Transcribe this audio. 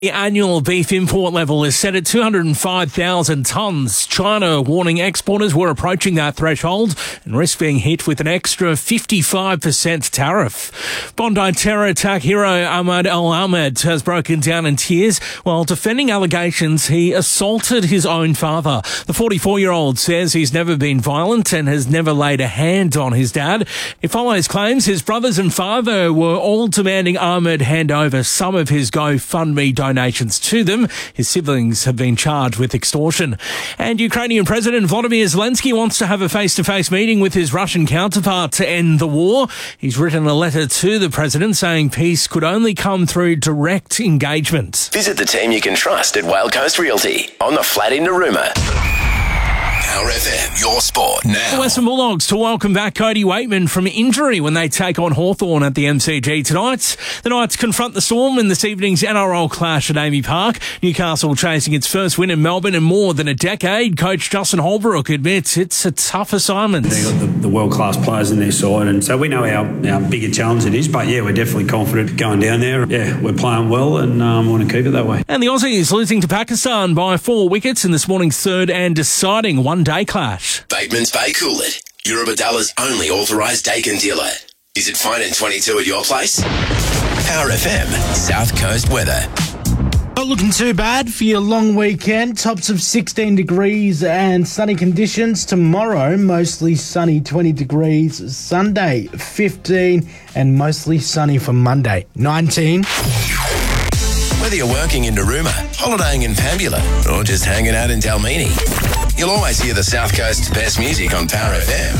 The annual beef import level is set at 205,000 tonnes. China warning exporters were approaching that threshold and risk being hit with an extra 55% tariff. Bondi terror attack hero Ahmad Al-Ahmed has broken down in tears while defending allegations he assaulted his own father. The 44-year-old says he's never been violent and has never laid a hand on his dad. It follows claims his brothers and father were all demanding Ahmed hand over some of his GoFundMe donations to them. His siblings have been charged with extortion. And Ukrainian President Volodymyr Zelensky wants to have a face-to-face meeting with his Russian counterpart to end the war. He's written a letter to the president saying peace could only come through direct engagement. Visit the team you can trust at Whale Coast Realty on the flat in Narooma. Power FM, your sport now. The Western Bulldogs to welcome back Cody Waitman from injury when they take on Hawthorn at the MCG tonight. The Knights confront the Storm in this evening's NRL clash at Amy Park. Newcastle chasing its first win in Melbourne in more than a decade. Coach Justin Holbrook admits it's a tough assignment. They've got the world-class players in their side, and so we know how big a challenge it is, but yeah, we're definitely confident going down there. Yeah, we're playing well and want to keep it that way. And the Aussies losing to Pakistan by 4 wickets in this morning's third and deciding one-day clash. Bateman's Bay Coolid, Eurobadalla's only authorised Dakin dealer. Is it fine in 22 at your place? Power FM, South Coast weather. Not looking too bad for your long weekend. Tops of 16 degrees and sunny conditions. Tomorrow, mostly sunny, 20 degrees. Sunday, 15, and mostly sunny for Monday, 19. Whether you're working in Narooma, holidaying in Pambula, or just hanging out in Dalmini, you'll always hear the South Coast's best music on Power FM.